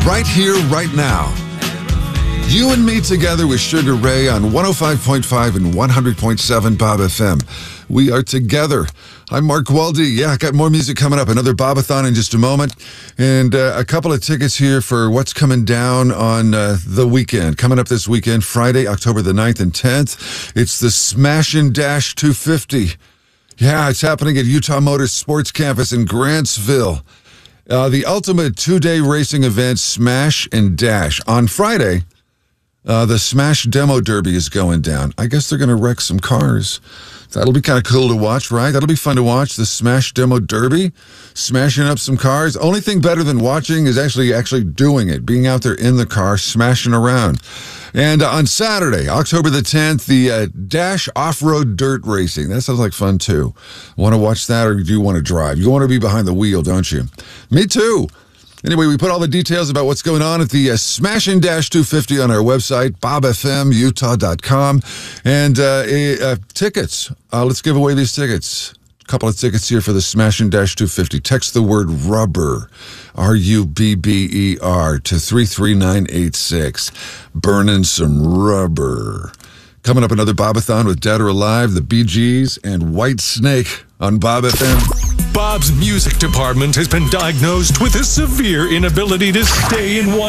right here, right now. You and me together with Sugar Ray on 105.5 and 100.7 Bob FM. We are together. I'm Mark Waldy. Yeah, I got more music coming up. Another Bobathon in just a moment. And a couple of tickets here for what's coming down on the weekend. Coming up this weekend, Friday, October the 9th and 10th. It's the Smash and Dash 250. Yeah, it's happening at Utah Motors Sports Campus in Grantsville. The ultimate two-day racing event, Smash and Dash. On Friday, the Smash Demo Derby is going down. I guess they're going to wreck some cars. That'll be kind of cool to watch, right? That'll be fun to watch, the Smash Demo Derby, smashing up some cars. Only thing better than watching is actually doing it, being out there in the car, smashing around. And on Saturday, October the 10th, the Dash Off-Road Dirt Racing. That sounds like fun, too. Want to watch that, or do you want to drive? You want to be behind the wheel, don't you? Me, too. Anyway, we put all the details about what's going on at the Smash and Dash 250 on our website, bobfmutah.com. And tickets. Let's give away these tickets. A couple of tickets here for the Smash and Dash 250. Text the word rubber, R-U-B-B-E-R, to 33986. Burning some rubber. Coming up, another Bobathon with Dead or Alive, the Bee Gees, and White Snake on Bob FM. Bob's music department has been diagnosed with a severe inability to stay in one